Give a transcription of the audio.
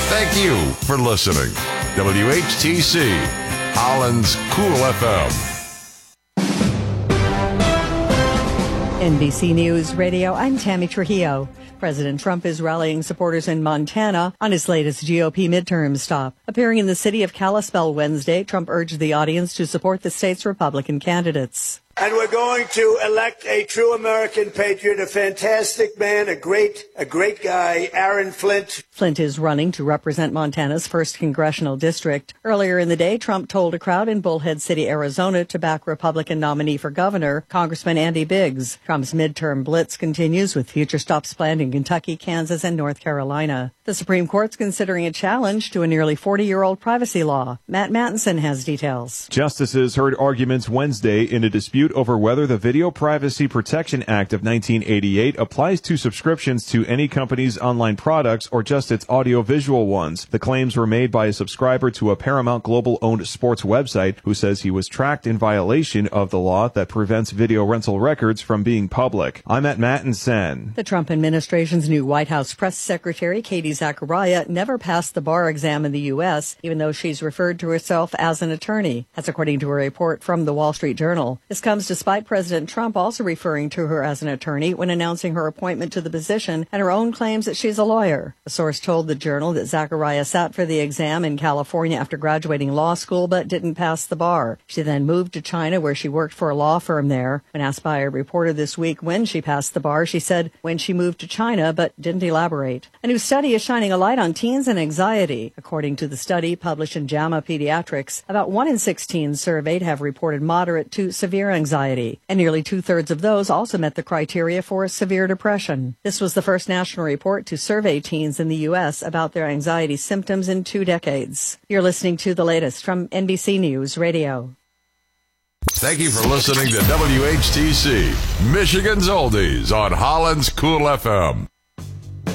Thank you for listening. WHTC, Holland's Cool FM. NBC News Radio, I'm Tammy Trujillo. President Trump is rallying supporters in Montana on his latest GOP midterm stop. Appearing in the city of Kalispell Wednesday, Trump urged the audience to support the state's Republican candidates. And we're going to elect a true American patriot, a fantastic man, a great guy, Aaron Flint. Flint is running to represent Montana's 1st congressional district. Earlier in the day, Trump told a crowd in Bullhead City, Arizona, to back Republican nominee for governor, Congressman Andy Biggs. Trump's midterm blitz continues with future stops planned in Kentucky, Kansas, and North Carolina. The Supreme Court's considering a challenge to a nearly 40-year-old privacy law. Matt Mattinson has details. Justices heard arguments Wednesday in a dispute over whether the Video Privacy Protection Act of 1988 applies to subscriptions to any company's online products or just its audio-visual ones. The claims were made by a subscriber to a Paramount Global-owned sports website who says he was tracked in violation of the law that prevents video rental records from being public. I'm at Mattinson. The Trump administration's new White House press secretary, Katie Zachariah, never passed the bar exam in the U.S., even though she's referred to herself as an attorney. That's according to a report from the Wall Street Journal. This comes despite President Trump also referring to her as an attorney when announcing her appointment to the position and her own claims that she's a lawyer. A source told the Journal that Zachariah sat for the exam in California after graduating law school but didn't pass the bar. She then moved to China where she worked for a law firm there. When asked by a reporter this week when she passed the bar, she said when she moved to China but didn't elaborate. A new study is shining a light on teens and anxiety. According to the study published in JAMA Pediatrics, about 1 in 6 teens surveyed have reported moderate to severe anxiety, and nearly 2/3 of those also met the criteria for severe depression. This was the first national report to survey teens in the U.S. about their anxiety symptoms in 2 decades. You're listening to the latest from NBC News Radio. Thank you for listening to WHTC, Michigan's Oldies on Holland's Cool FM.